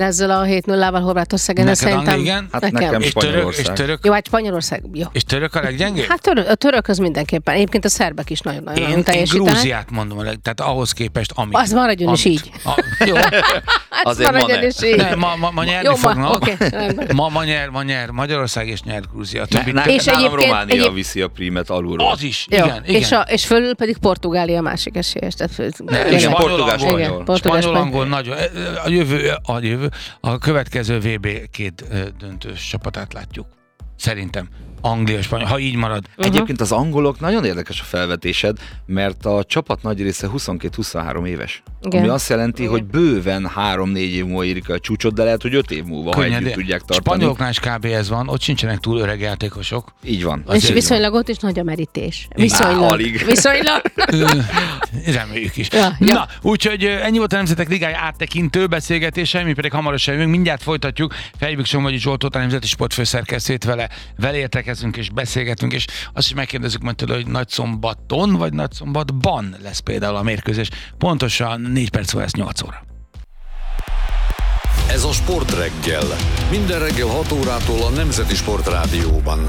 Ezzel a 7-0-val Horvátországon szerintem. Igen? Hát nekem Spanyolország. És török? Jó, hát Spanyolország, jó. És török a leggyengébb? Hát a török az mindenképpen. Egyébként a szerbek is nagyon-nagyon Én teljesítenek. Grúziát mondom, tehát ahhoz képest, amit... Az maradjon is így. Jó. Azért maradjon is így. Ma nyerni Jó, fognak. oké. Ma nyer Magyarország és nyer Grúzia. És Nálam egyébként- Románia viszi a prímet alulról. Az is, Jó. igen. És fölül pedig Portugália a másik esélyes. Igen, portugál-spanyol. Spanyol-angol nagyon. A következő VB két döntős csapatát látjuk. Szerintem. Anglia, Spanyol, ha így marad. Egyébként az angolok nagyon érdekes a felvetésed, mert a csapat nagy része 22-23 éves. Igen. Ami azt jelenti, hogy bőven 3-4 év múlva érik a csúcsot, de lehet, hogy 5 év múlva, ha együtt tudják tartani. Spanyoloknál is kb. Ez van, ott sincsenek túl öreg játékosok. Így van. És viszonylag ott is nagy a merítés. Alig. Viszonylag. Reméljük is. Ja. Na, úgyhogy ennyi volt a Nemzetek Ligája áttekintő beszélgetése, mi pedig hamarosan jövünk, mindjárt folytatjuk. Fejbük Somogyi Zsoltót, a Nemzeti Sport főszerkesztőjét, vele értekezünk és beszélgetünk, és azt is megkérdezzük majd tőle, hogy Nagyszombaton vagy Nagyszombatban lesz például a mérkőzés. Pontosan 4 perc lesz 8 óra. Ez a Sportreggel. Minden reggel 6 órától a Nemzeti Sport Rádióban.